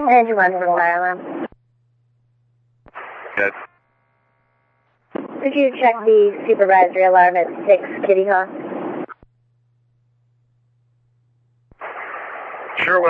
Engine 1 for fire alarm. Good. Could you check the supervisory alarm at 6 Kitty Hawk? Sure will.